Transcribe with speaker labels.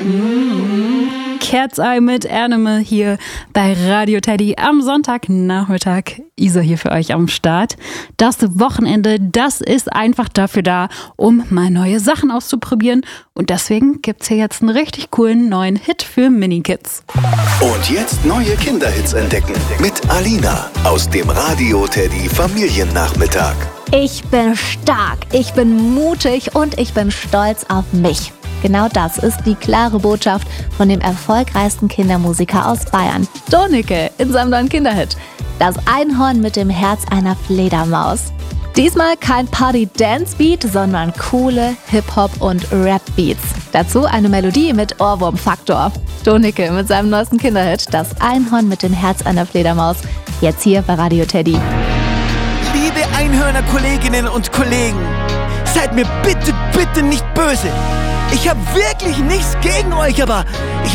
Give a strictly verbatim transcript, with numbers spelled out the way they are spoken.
Speaker 1: Cat's Eye mit Animal hier bei Radio Teddy am Sonntagnachmittag. Isa hier für euch am Start. Das Wochenende, das ist einfach dafür da, um mal neue Sachen auszuprobieren. Und deswegen gibt's hier jetzt einen richtig coolen neuen Hit für Minikids.
Speaker 2: Und jetzt neue Kinderhits entdecken mit Alina aus dem Radio Teddy Familiennachmittag.
Speaker 3: Ich bin stark, ich bin mutig und ich bin stolz auf mich. Genau das ist die klare Botschaft von dem erfolgreichsten Kindermusiker aus Bayern, Donicke, in seinem neuen Kinderhit. Das Einhorn mit dem Herz einer Fledermaus. Diesmal kein Party-Dance-Beat, sondern coole Hip-Hop- und Rap-Beats. Dazu eine Melodie mit Ohrwurm-Faktor. Donicke mit seinem neuesten Kinderhit, Das Einhorn mit dem Herz einer Fledermaus. Jetzt hier bei Radio Teddy.
Speaker 4: Liebe Einhörner-Kolleginnen und Kollegen, seid mir bitte, bitte nicht böse. Ich habe wirklich nichts gegen euch, aber ich